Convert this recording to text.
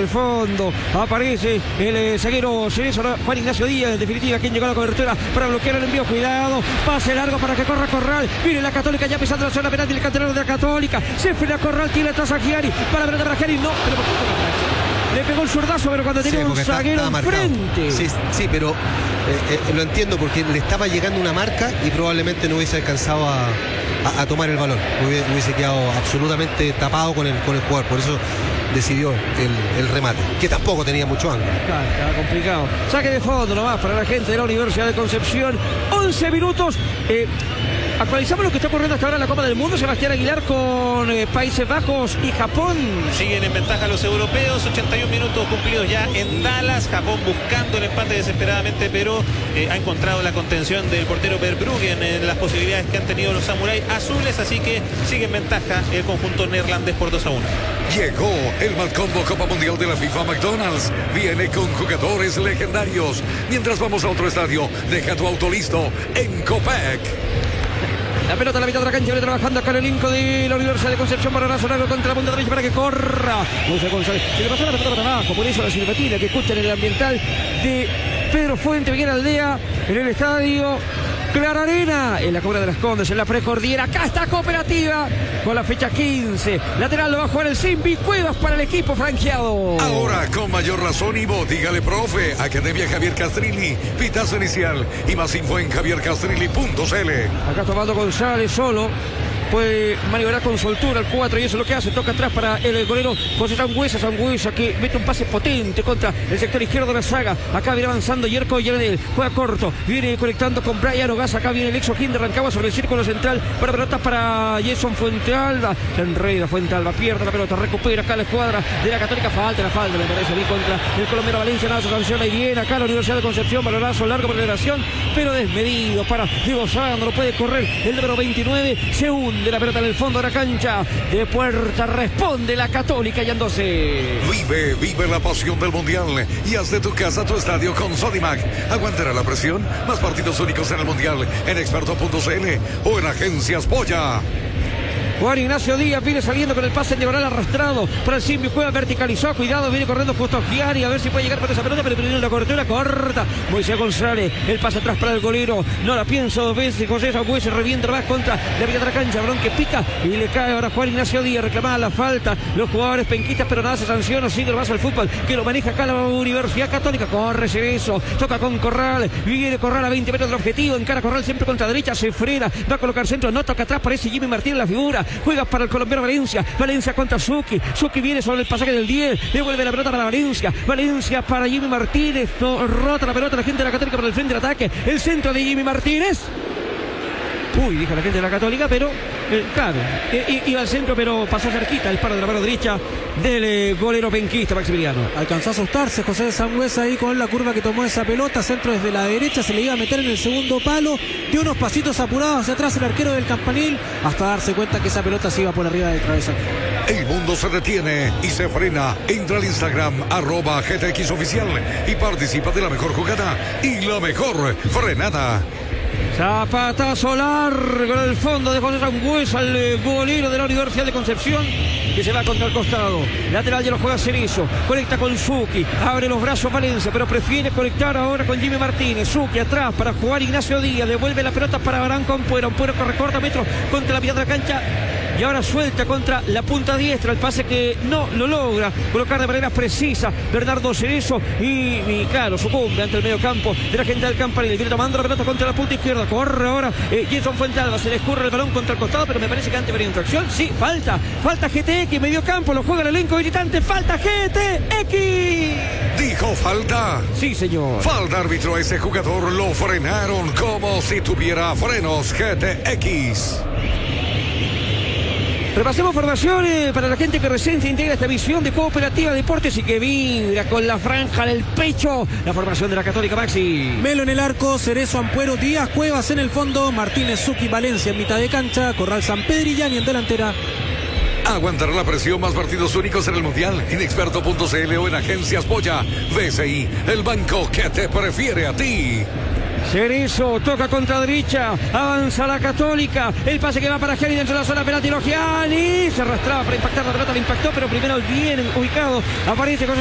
el fondo. Aparece el zaguero Cerezo, Juan Ignacio Díaz, en definitiva, quien llegó a la cobertura para bloquear el envío. Cuidado, pase largo para que corra Corral. Viene la Católica ya pisando la zona penal del canterano de la Católica. Se frena Corral, tiene atrás a Giari. Para Giari, no, pero por qué le pegó el zurdazo, pero cuando tenía un zaguero enfrente. Sí, pero lo entiendo porque le estaba llegando una marca y probablemente no hubiese alcanzado a tomar el balón. Hubiese quedado absolutamente tapado con el jugador. Por eso decidió el remate, que tampoco tenía mucho ángulo. Claro, estaba complicado. Saque de fondo nomás para la gente de la Universidad de Concepción. 11 minutos. Actualizamos lo que está ocurriendo hasta ahora en la Copa del Mundo. Sebastián Aguilar con Países Bajos y Japón. Siguen en ventaja los europeos. 81 minutos cumplidos ya en Dallas. Japón buscando el empate desesperadamente, pero ha encontrado la contención del portero Verbruggen en las posibilidades que han tenido los samuráis azules. Así que sigue en ventaja el conjunto neerlandés por 2-1. Llegó el Matcombo Copa Mundial de la FIFA. McDonald's viene con jugadores legendarios. Mientras vamos a otro estadio, deja tu auto listo en Copec. La pelota a la mitad de la cancha, viene trabajando acá el elenco de la Universidad de Concepción. Balonazo largo contra la punta derecha para que corra José González. Se le pasó la pelota para abajo, por eso la silbatina que escuchan en el ambiental de Pedro Fuente, Miguel Aldea, en el estadio Clara Arena, en la Cobra de las Condes, en la precordillera. Acá está Cooperativa con la fecha 15. Lateral lo va a jugar el Simbi. Cuevas para el equipo franqueado. Ahora con mayor razón, Ivo, dígale profe. Academia Javier Castrilli, pitazo inicial y más info en javiercastrilli.cl. Acá tomando González solo. Puede maniobrar con soltura al 4 y eso es lo que hace. Toca atrás para el golero José Sangüesa que mete un pase potente contra el sector izquierdo de la saga. Acá viene avanzando Yerko Yanel, juega corto, viene conectando con Brian Ogaz. Acá viene el Exo King de Rancagua sobre el círculo central para pelota para Jason Fuentealba. Se enreda Fuentealba, pierde la pelota, recupera acá la escuadra de la Católica. Falta, me parece a mí, contra el colombiano Valencia. Nada, su sanción ahí viene acá la Universidad de Concepción. Balonazo largo por elevación, pero desmedido para Diego Sandro. No puede correr el número 29. Se hunde la pelota en el fondo de la cancha. De puerta responde la Católica y en 12. Vive la pasión del Mundial y haz de tu casa tu estadio con Sodimac. Aguantará la presión. Más partidos únicos en el Mundial en experto.cl o en Agencias Polla. Juan Ignacio Díaz viene saliendo con el pase diagonal arrastrado para el Simbi, juega verticalizó, cuidado, viene corriendo justo a Giari, a ver si puede llegar por esa pelota, pero primero la cobertura corta. Moisés González, el pase atrás para el golero, no la pienso dos veces. José Sangüesa revienta más contra la mitad de la cancha, balón que pica y le cae ahora Juan Ignacio Díaz, reclamada la falta, los jugadores penquistas, pero nada se sanciona, sigue el vaso al fútbol, que lo maneja acá la Universidad Católica. Corre Cerezo, toca con Corral, viene Corral a 20 metros del objetivo, encara Corral siempre contra derecha, se frena, va a colocar centro, no toca atrás, parece Jimmy Martínez la figura. Juega para el colombiano Valencia contra Suki viene sobre el pasaje del 10, devuelve la pelota para Valencia para Jimmy Martínez, no, rota la pelota la gente de la Católica por el frente del ataque, el centro de Jimmy Martínez. Uy, dijo la gente de la Católica, pero claro, iba al centro, pero pasó cerquita el paro de la mano derecha del golero penquista Maximiliano. Alcanzó a asustarse José de Sangüesa ahí con la curva que tomó esa pelota, centro desde la derecha, se le iba a meter en el segundo palo, dio unos pasitos apurados hacia atrás el arquero del Campanil, hasta darse cuenta que esa pelota se iba por arriba del travesaño. El mundo se detiene y se frena. Entra al Instagram @GTXOficial y participa de la mejor jugada y la mejor frenada. Zapatazo largo en el fondo de José Sangüesa, el golero de la Universidad de Concepción, que se va contra el costado. Lateral ya lo juega Cerezo, conecta con Suki, abre los brazos Valencia, pero prefiere conectar ahora con Jimmy Martínez. Suki atrás para jugar Ignacio Díaz, devuelve la pelota para Barán con Puero. Puero que recorta metros contra la mitad de la cancha. Y ahora suelta contra la punta diestra, el pase que no lo logra colocar de manera precisa Bernardo Cerezo y claro, sucumbe ante el medio campo de la gente del Campanil. Viene tomando la pelota contra la punta izquierda, corre ahora Jason Fuentealba, se le escurre el balón contra el costado, pero me parece que antes venía infracción. Sí, falta GTX, medio campo, lo juega el elenco visitante, falta GTX. ¿Dijo falta? Sí, señor. Falta, árbitro, a ese jugador lo frenaron como si tuviera frenos GTX. Repasemos formaciones para la gente que recién se integra a esta visión de Cooperativa Deportes y que vibra con la franja en el pecho. La formación de la Católica, Maxi. Melo en el arco, Cerezo, Ampuero, Díaz, Cuevas en el fondo, Martínez, Suki, Valencia en mitad de cancha, Corral, Sampedri y Yani en delantera. Aguantará la presión, más partidos únicos en el Mundial en experto.cl o en Agencias Polla. BCI, el banco que te prefiere a ti. Cerezo toca contra derecha, avanza la Católica, el pase que va para Gianni dentro de la zona penal, Gianni se arrastraba para impactar la pelota, le impactó, pero primero bien ubicado, aparece con